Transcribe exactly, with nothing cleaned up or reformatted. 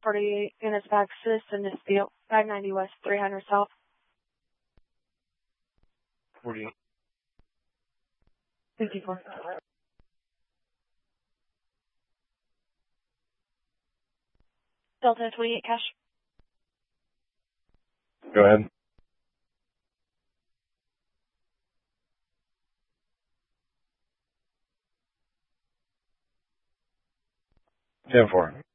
forty-eight units back, citizen dispute, five ninety West, three hundred South. forty-eight. fifty-four. Delta twenty-eight cash. Go ahead. ten four.